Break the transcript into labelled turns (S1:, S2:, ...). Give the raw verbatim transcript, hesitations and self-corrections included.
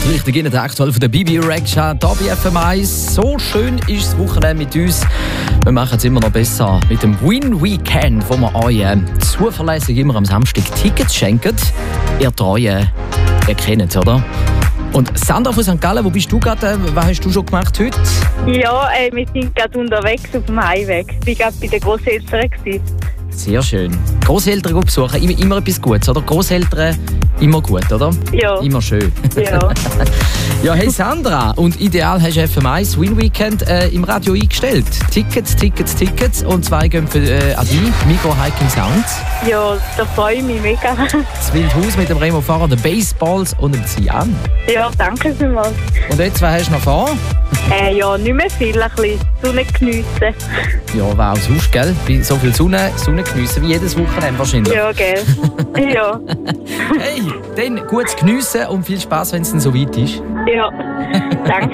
S1: Richtig in der aktuell von der Bibi Rexha hier bei F M eins. So schön ist das Wochenende mit uns. Wir machen es immer noch besser mit dem Win Weekend, wo wir euch äh, zuverlässig immer am Samstag Tickets schenken. Ihr Treuen, ihr kennt es, oder? Und Sandra von Sankt Gallen, wo bist du gerade? Was hast du schon gemacht heute?
S2: Ja, äh, wir sind gerade unterwegs auf dem Heimweg. Ich war gerade bei den Grosseltern.
S1: Sehr schön. Grosseltern besuchen, immer, immer etwas Gutes, oder? Grosseltern immer gut, oder?
S2: Ja.
S1: Immer schön.
S2: Ja.
S1: Ja, hey Sandra, und ideal hast du F M eins Win Weekend äh, im Radio eingestellt. Tickets, Tickets, Tickets und zwei gehen für äh, an dich, Migros Hiking Sounds.
S2: Ja, da freue ich mich mega.
S1: Das Wildhaus mit dem Remo Fahrer, den Baseballs und dem Zian.
S2: Ja, danke vielmals.
S1: Und jetzt, was hast du noch vor?
S2: Äh, ja, nicht mehr viel, ein bisschen Sonne geniessen.
S1: Ja, wow, sonst, gell? Bei so viel Sonne, Sonne geniessen wie jedes Wochenende wahrscheinlich.
S2: Ja, gell? Ja.
S1: Hey, dann gutes Geniessen und viel Spaß, wenn es dann so weit ist.
S2: Ja, danke.